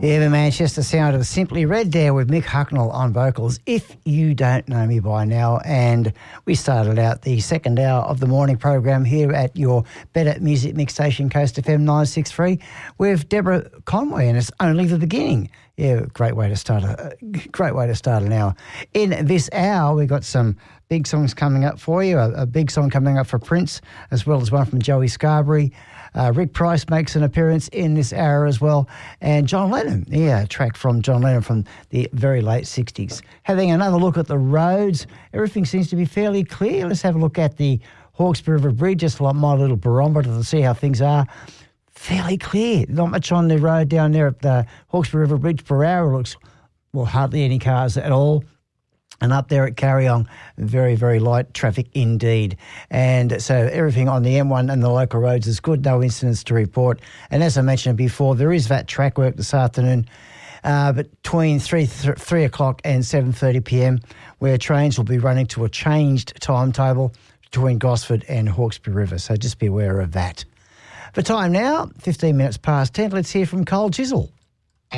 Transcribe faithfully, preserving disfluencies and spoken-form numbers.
Yeah, the Manchester sound of Simply Red there with Mick Hucknall on vocals, if you don't know me by now. And we started out the second hour of the morning program here at your Better Music Mix station, Coast F M nine sixty-three, with Deborah Conway, and it's only the beginning. Yeah, great way to start a great way to start an hour. In this hour, we've got some big songs coming up for you, a, a big song coming up for Prince, as well as one from Joey Scarborough. Uh, Rick Price makes an appearance in this hour as well. And John Lennon, yeah, a track from John Lennon from the very late sixties. Having another look at the roads, everything seems to be fairly clear. Let's have a look at the Hawkesbury River Bridge, just like my little barometer to see how things are. Fairly clear. Not much on the road down there at the Hawkesbury River Bridge per hour. Looks, well, hardly any cars at all. And up there at Carryong, very, very light traffic indeed. And so everything on the M one and the local roads is good, no incidents to report. And as I mentioned before, there is that track work this afternoon uh, between three, th- three o'clock and seven thirty p.m, where trains will be running to a changed timetable between Gosford and Hawkesbury River. So just be aware of that. For time now, fifteen minutes past ten, let's hear from Cole Chisel.